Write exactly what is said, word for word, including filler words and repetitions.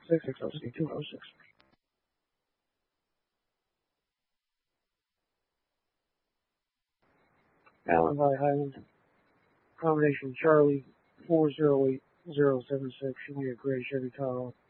six six oh C two oh six. Allen High Highland. Combination Charlie four zero eight zero seven six. Should be a gray Chevy Tahoe.